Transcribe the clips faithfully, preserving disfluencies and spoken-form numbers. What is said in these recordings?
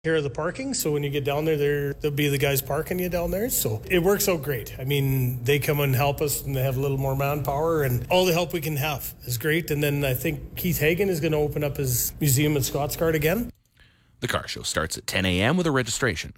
care of the parking, so when you get down there, there there'll be the guys parking you down there, so it works out great. I mean, they come and help us, and they have a little more manpower, and all the help we can have is great. And then I think Keith Hagen is going to open up his museum at Scotsguard again. The car show starts at ten a.m. with a registration.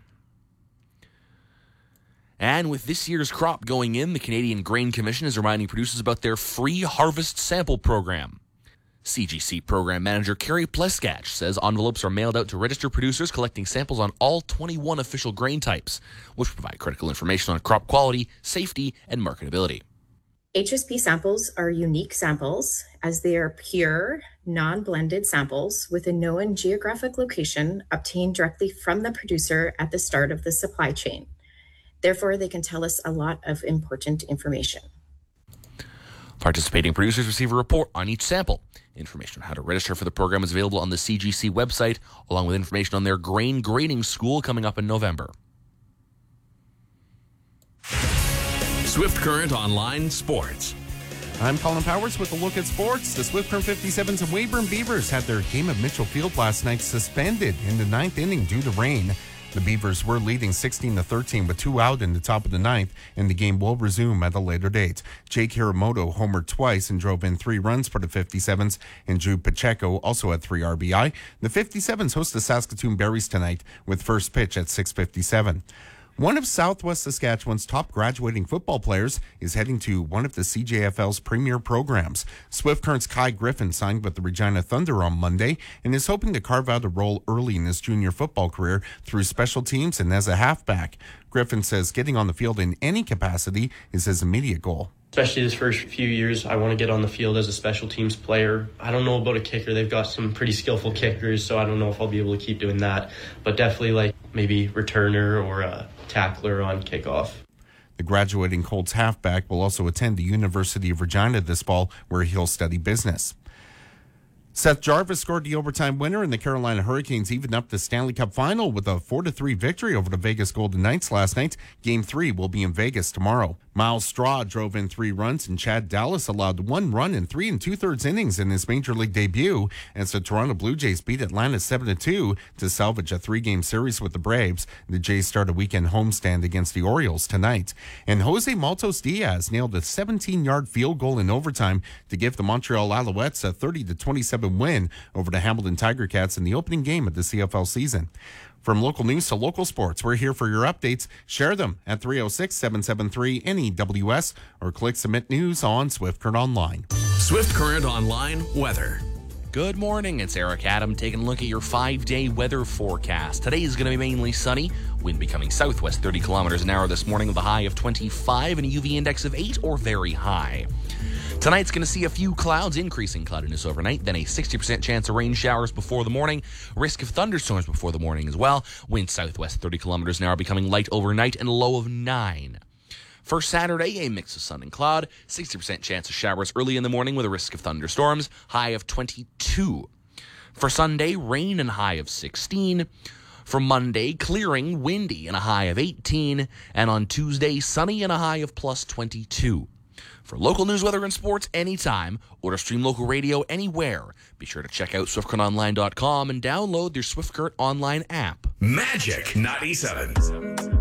And with this year's crop going in, the Canadian Grain Commission is reminding producers about their free harvest sample program. C G C Program Manager Carrie Pleskach says envelopes are mailed out to registered producers collecting samples on all twenty-one official grain types, which provide critical information on crop quality, safety, and marketability. H S P samples are unique samples as they are pure, non-blended samples with a known geographic location obtained directly from the producer at the start of the supply chain. Therefore, they can tell us a lot of important information. Participating producers receive a report on each sample. Information on how to register for the program is available on the C G C website, along with information on their grain grading school coming up in November. Swift Current Online Sports. I'm Colin Powers with a look at sports. The Swift Current fifty-sevens and Weyburn Beavers had their game at Mitchell Field last night suspended in the ninth inning due to rain. The Beavers were leading sixteen to thirteen with two out in the top of the ninth, and the game will resume at a later date. Jake Hiramoto homered twice and drove in three runs for the fifty-sevens, and Drew Pacheco also had three R B I. The fifty-sevens host the Saskatoon Berries tonight with first pitch at six fifty-seven. One of Southwest Saskatchewan's top graduating football players is heading to one of the C J F L's premier programs. Swift Current's Kai Griffin signed with the Regina Thunder on Monday and is hoping to carve out a role early in his junior football career through special teams and as a halfback. Griffin says getting on the field in any capacity is his immediate goal. Especially this first few years, I want to get on the field as a special teams player. I don't know about a kicker. They've got some pretty skillful kickers, so I don't know if I'll be able to keep doing that. But definitely like maybe returner or a tackler on kickoff. The graduating Colts halfback will also attend the University of Regina this fall, where he'll study business. Seth Jarvis scored the overtime winner, and the Carolina Hurricanes evened up the Stanley Cup final with a four to three victory over the Vegas Golden Knights last night. Game three will be in Vegas tomorrow. Miles Straw drove in three runs, and Chad Dallas allowed one run in three and two-thirds innings in his Major League debut as the Toronto Blue Jays beat Atlanta seven to two to salvage a three-game series with the Braves. The Jays start a weekend homestand against the Orioles tonight. And Jose Maltos Diaz nailed a seventeen-yard field goal in overtime to give the Montreal Alouettes a thirty to twenty-seven win over the Hamilton Tiger Cats in the opening game of the C F L season. From local news to local sports, we're here for your updates. Share them at three oh six, seven seven three, N E W S or click Submit News on Swift Current Online. Swift Current Online weather. Good morning, it's Eric Adam taking a look at your five-day weather forecast. Today is going to be mainly sunny, wind becoming southwest thirty kilometers an hour this morning with a high of twenty-five and a U V index of eight or very high. Tonight's going to see a few clouds, increasing cloudiness overnight, then a sixty percent chance of rain showers before the morning, risk of thunderstorms before the morning as well. Wind southwest thirty kilometers an hour becoming light overnight and a low of nine. For Saturday, a mix of sun and cloud, sixty percent chance of showers early in the morning with a risk of thunderstorms, high of twenty-two. For Sunday, rain and high of sixteen. For Monday, clearing, windy and a high of eighteen. And on Tuesday, sunny and a high of plus twenty-two. For local news, weather, and sports anytime, or to stream local radio anywhere, be sure to check out swift current online dot com and download their Swift Current Online app. Magic ninety-seven.